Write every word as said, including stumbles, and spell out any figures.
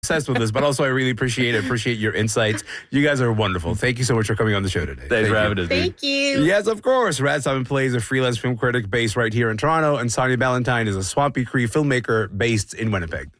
obsessed with this, but also I really appreciate it. Appreciate your insights. You guys are wonderful. Thank you so much for coming on the show today. Thanks Thank for having us. Thank you. Yes, of course. Rad Simon Play is a freelance film critic based right here in Toronto, and Sonia Ballantyne is a Swampy Cree filmmaker based in Winnipeg.